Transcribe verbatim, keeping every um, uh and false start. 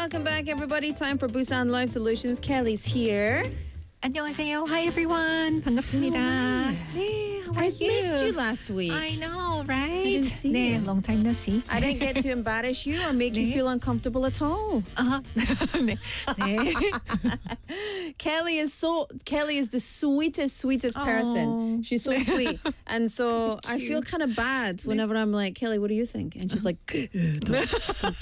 welcome back, everybody. Time for Busan Life Solutions. Kelly's here. 안녕하세요. Hi everyone. 반갑습니다. 네, how are I you? missed you last week. I know, right? I didn't see 네, you. long time no see. I didn't get to embarrass you or make you 네. feel uncomfortable at all. 아, 네. 네. Kelly is so Kelly is the sweetest, sweetest person. Oh. She's so sweet, and so I feel kind of bad whenever I'm like, Kelly, what do you think? And she's like,